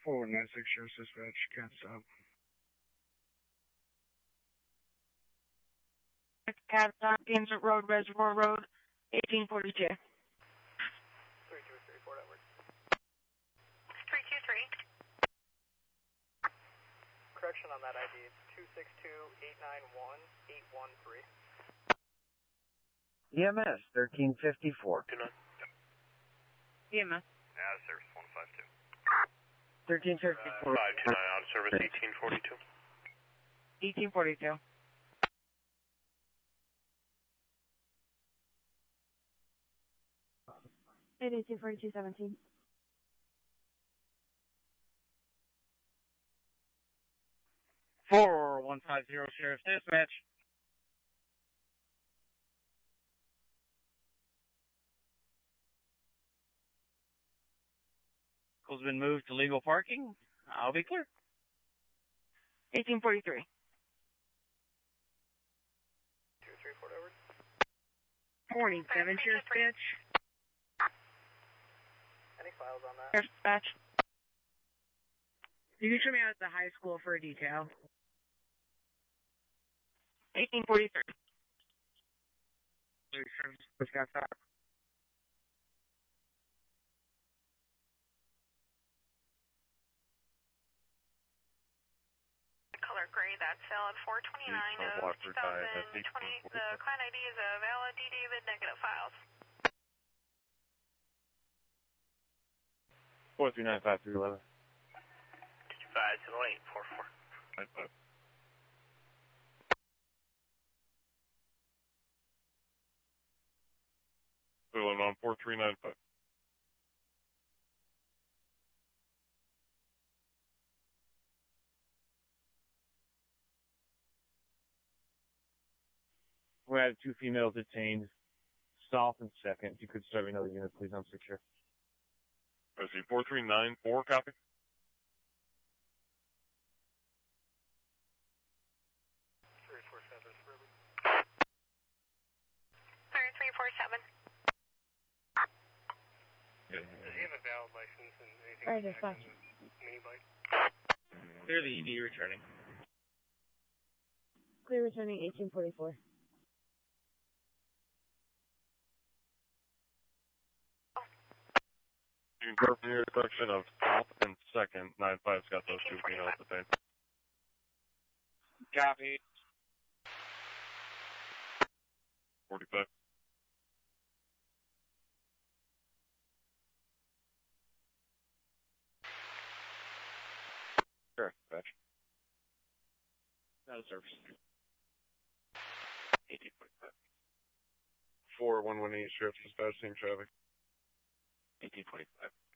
496 Sheriff's Dispatch, can't stop. Cadillac, Gainesville Road, Reservoir Road, 1842. 3234, that works. 323. Correction on that ID, it's 262-891-813. EMS 1354. 29. EMS. Out of service 152. 1354. 529 out of service 1842. 1842. It is 24217. Four 150 Sheriff's Dispatch. Vehicle's been moved to legal parking. I'll be clear. 1843. 234, over. 47 Sheriff's Dispatch. Any files on that? Sheriff's Dispatch. You can show me out at the high school for a detail. 1843. What's got that? Color gray, that's valid 429 of 2020. The client ID is a valid D. David negative files. 4395311. 50844. 95. On 4395. We had 2 females detained. South and second. If you could serve another unit, please. I'm secure. I see 4394, copy. 3347. Does he have a valid license and anything? Alright, dispatch. Mini bike? Clear the ED returning. Clear returning 1844. You can go from your direction of South and second. 95's got those 2 females detained. Copy. 45. Sure, dispatch. Out of service. 1845. 4118 Sheriff's Dispatch, same traffic. 1845.